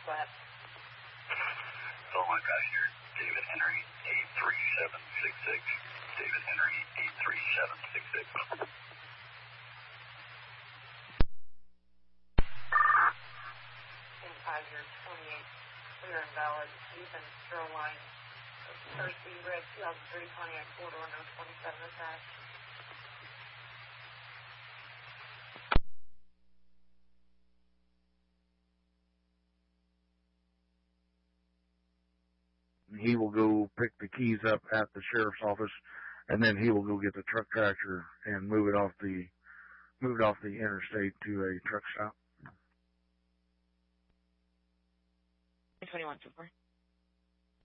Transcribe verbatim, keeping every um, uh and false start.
Go ahead. Oh my gosh, you're David Henry, eight three seven six six. David Henry, eight three seven six six. And Tiger, twenty-eight, clear and valid. Ethan Sterling, Thirsty Red, two thousand three, Pontiac, four-door, no twenty-seven attached. He will go pick the keys up at the sheriff's office, and then he will go get the truck tractor and move it off the move it off the interstate to a truck stop. twenty-one, so far.